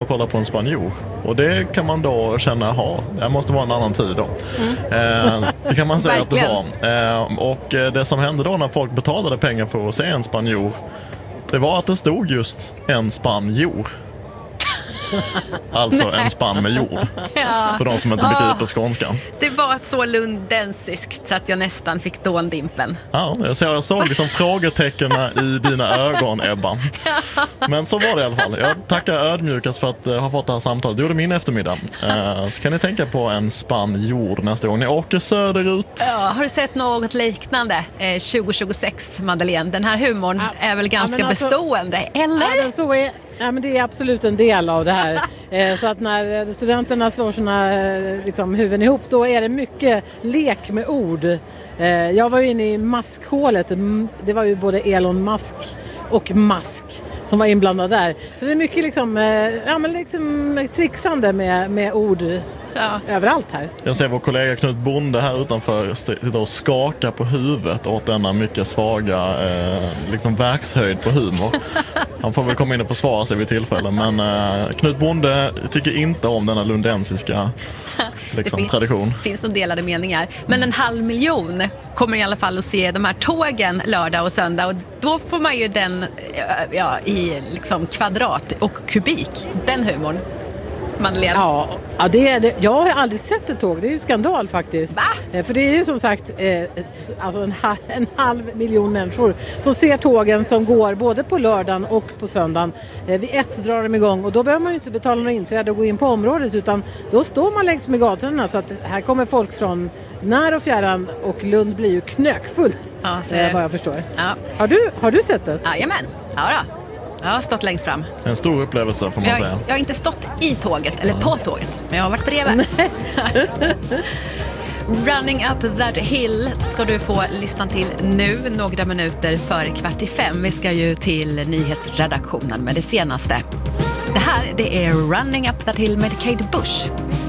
kolla på en spanjor. Och det kan man då känna, det måste vara en annan tid då. Det kan man säga att det var. Och det som hände då när folk betalade pengar för att se en spanjor, det var att det stod just en spanjor. Alltså en spann med jord. För de som inte begriper skånskan. Det var så lundensiskt så att jag nästan fick dåndimpen. Ja, jag såg liksom frågetecken i dina ögon, Ebba. Men så var det i alla fall. Jag tackar ödmjukast för att ha fått det här samtalet. Det gjorde min eftermiddag. Så kan ni tänka på en spann jord nästa gång ni åker söderut. Ja, har du sett något liknande 2026, Madeleine? Den här humorn är väl ganska bestående, eller? Ja, men så är... Ja, men det är absolut en del av det här. Så att när studenterna slår sina liksom, huvuden ihop, då är det mycket lek med ord. Jag var ju inne i maskhålet. Det var ju både Elon Musk och Musk som var inblandade där. Så det är mycket liksom trixande med ord överallt här. Jag ser vår kollega Knut Bonde här utanför sitta och skaka på huvudet åt denna mycket svaga liksom verkshöjd på humor. Han får väl komma in och försvara sig vid tillfälle, men Knut Bonde tycker inte om denna lundensiska tradition. Det finns nog delade meningar. Men 500 000 kommer i alla fall att se de här tågen lördag och söndag, och då får man ju den i liksom kvadrat och kubik, den humorn. Madeleine. Ja, det är det. Jag har aldrig sett ett tåg. Det är ju skandal faktiskt. Va? För det är ju som sagt alltså en 500 000 människor som ser tågen som går både på lördagen och på söndagen. Vid 1 drar de igång, och då behöver man ju inte betala några inträde och gå in på området, utan då står man längs med gatorna, så att här kommer folk från när och fjärran, och Lund blir ju knökfullt, vad jag förstår. Ja. Har du sett det? Jajamän. Ja då. Jag har stått längst fram. En stor upplevelse får man säga. Jag har inte stått i tåget eller på tåget, men jag har varit bredvid. Running Up That Hill ska du få listan till nu, några minuter före 4:45. Vi ska ju till nyhetsredaktionen med det senaste. Det här, det är Running Up That Hill med Kate Bush.